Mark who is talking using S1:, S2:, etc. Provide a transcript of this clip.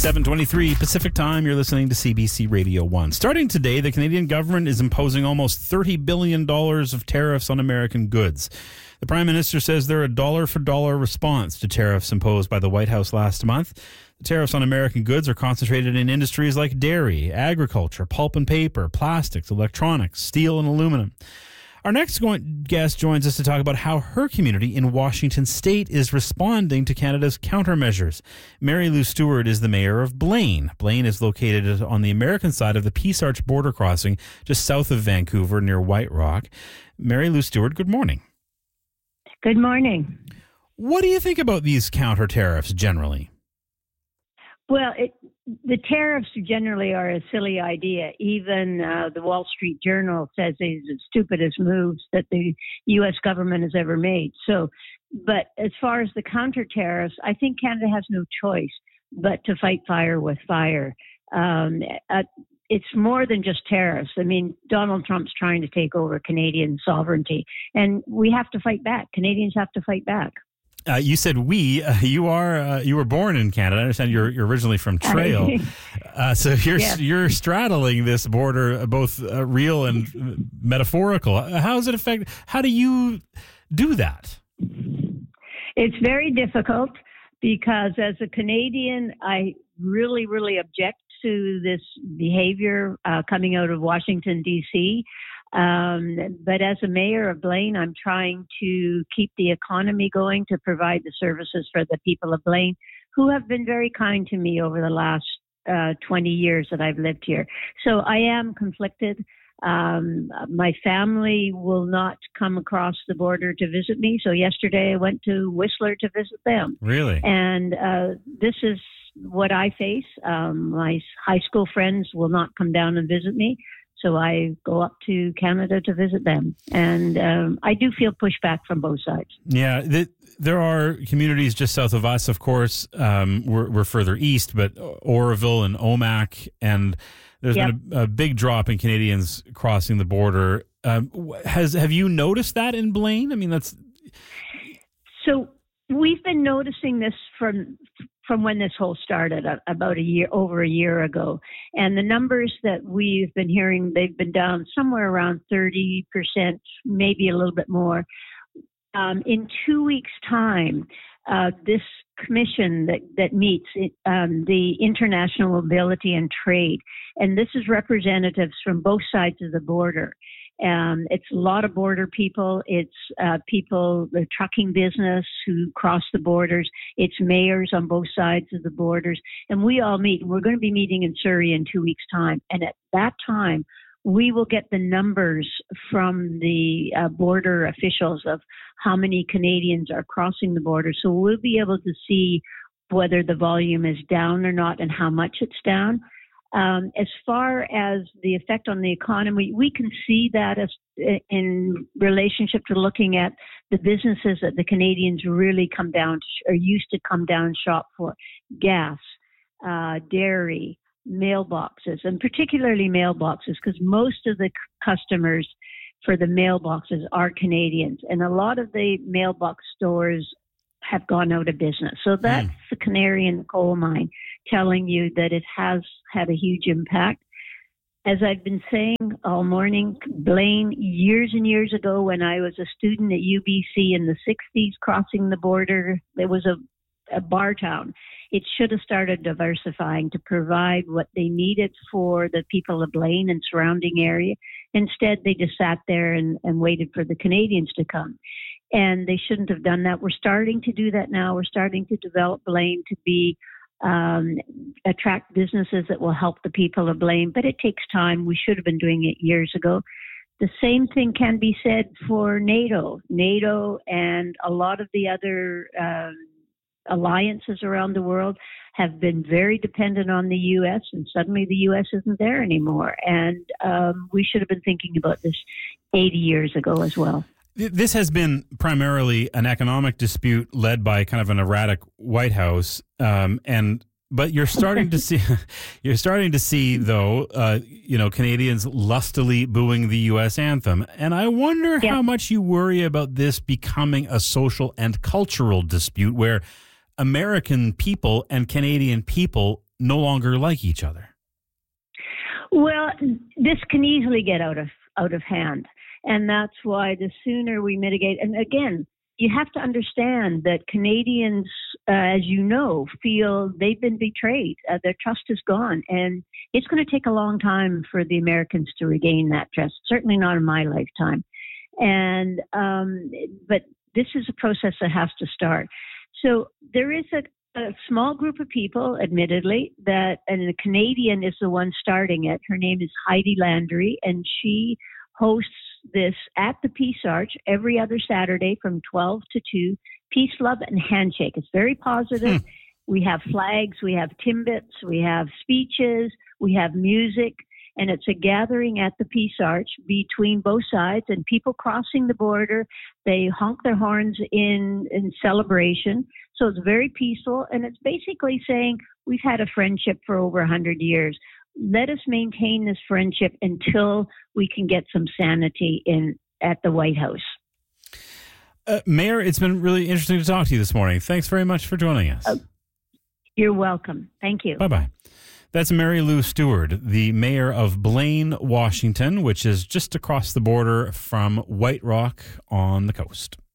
S1: 7:23 Pacific Time. You're listening to CBC Radio 1. Starting today, the Canadian government is imposing almost $30 billion of tariffs on American goods. The Prime Minister says they're a dollar-for-dollar response to tariffs imposed by the White House last month. The tariffs on American goods are concentrated in industries like dairy, agriculture, pulp and paper, plastics, electronics, steel, and aluminum. Our next guest joins us to talk about how her community in Washington State is responding to Canada's countermeasures. Mary Lou Stewart is the mayor of Blaine. Blaine is located on the American side of the Peace Arch border crossing, just south of Vancouver near White Rock. Mary Lou Stewart, good morning.
S2: Good morning.
S1: What do you think about these counter tariffs generally?
S2: Well, the tariffs generally are a silly idea. Even the Wall Street Journal says it's the stupidest moves that the U.S. government has ever made. So, but as far as the counter tariffs, I think Canada has no choice but to fight fire with fire. It's more than just tariffs. I mean, Donald Trump's trying to take over Canadian sovereignty, and we have to fight back. Canadians have to fight back.
S1: You said we. You were born in Canada. I understand you're originally from Trail, so you're straddling this border, both real and metaphorical. How does it affect? How do you do that?
S2: It's very difficult because as a Canadian, I really, really object to this behavior coming out of Washington, D.C. But as a mayor of Blaine, I'm trying to keep the economy going, to provide the services for the people of Blaine, who have been very kind to me over the last 20 years that I've lived here. So I am conflicted. My family will not come across the border to visit me. So yesterday I went to Whistler to visit them.
S1: Really?
S2: And this is what I face. My high school friends will not come down and visit me. So I go up to Canada to visit them. And I do feel pushback from both sides.
S1: Yeah, there are communities just south of us, of course. We're further east, but Oroville and Omak, and there's been a big drop in Canadians crossing the border. Have you noticed that in Blaine? I mean, that's...
S2: So we've been noticing this from when this whole started about over a year ago. And the numbers that we've been hearing, they've been down somewhere around 30%, maybe a little bit more. In 2 weeks' time, this commission that meets, the International Mobility and Trade, and this is representatives from both sides of the border. It's a lot of border people. It's people, the trucking business who cross the borders. It's mayors on both sides of the borders. And we all meet. We're going to be meeting in Surrey in 2 weeks' time. And at that time, we will get the numbers from the border officials of how many Canadians are crossing the border. So we'll be able to see whether the volume is down or not and how much it's down. As far as the effect on the economy, we can see that as in relationship to looking at the businesses that the Canadians really come down or used to come down and shop for: gas, dairy, mailboxes, and particularly mailboxes, because most of the customers for the mailboxes are Canadians, and a lot of the mailbox stores have gone out of business. So that's the canary in the coal mine, telling you that it has had a huge impact. As I've been saying all morning, Blaine, years and years ago when I was a student at UBC in the 60s, crossing the border, there was a bar town. It should have started diversifying to provide what they needed for the people of Blaine and surrounding area. Instead, they just sat there and waited for the Canadians to come. And they shouldn't have done that. We're starting to do that now. We're starting to develop Blaine to be attract businesses that will help the people of Blaine, but it takes time. We should have been doing it years ago. The same thing can be said for NATO and a lot of the other alliances around the world have been very dependent on the U.S., and suddenly the U.S. isn't there anymore. And we should have been thinking about this 80 years ago as well.
S1: This has been primarily an economic dispute led by kind of an erratic White House, but you're starting to see, though, Canadians lustily booing the U.S. anthem, and I wonder how much you worry about this becoming a social and cultural dispute where American people and Canadian people no longer like each other?
S2: Well, this can easily get out of hand, and that's why the sooner we mitigate. And again, you have to understand that Canadians, as you know, feel they've been betrayed. Their trust is gone, and it's going to take a long time for the Americans to regain that trust. Certainly not in my lifetime. And but this is a process that has to start. So there is a small group of people, admittedly, and a Canadian is the one starting it. Her name is Heidi Landry, and she hosts this at the Peace Arch every other Saturday from 12 to 2, Peace, Love, and Handshake. It's very positive. We have flags, we have timbits, we have speeches, we have music, and it's a gathering at the Peace Arch between both sides and people crossing the border. They honk their horns in celebration. So it's very peaceful, and it's basically saying we've had a friendship for over 100 years. Let us maintain this friendship until we can get some sanity at the White House.
S1: Mayor, it's been really interesting to talk to you this morning. Thanks very much for joining us.
S2: You're welcome. Thank you.
S1: Bye-bye. That's Mary Lou Stewart, the mayor of Blaine, Washington, which is just across the border from White Rock on the coast.